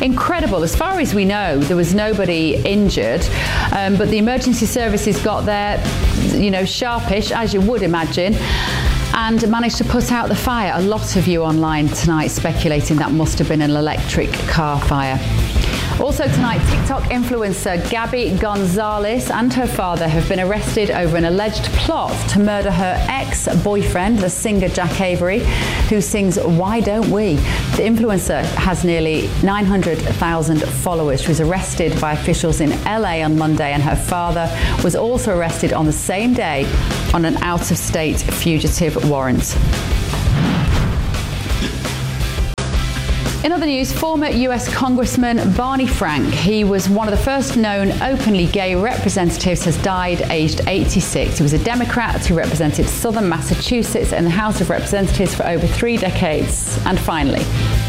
Incredible. As far as we know, there was nobody injured, but the emergency services got there, sharpish, as you would imagine, and managed to put out the fire. A lot of you online tonight speculating that must have been an electric car fire. Also tonight, TikTok influencer Gabby Gonzalez and her father have been arrested over an alleged plot to murder her ex-boyfriend, the singer Jack Avery, who sings Why Don't We? The influencer has nearly 900,000 followers. She was arrested by officials in LA on Monday, and her father was also arrested on the same day on an out-of-state fugitive warrant. In other news, former US Congressman Barney Frank, he was one of the first known openly gay representatives, has died aged 86. He was a Democrat who represented southern Massachusetts in the House of Representatives for over 3 decades. And finally,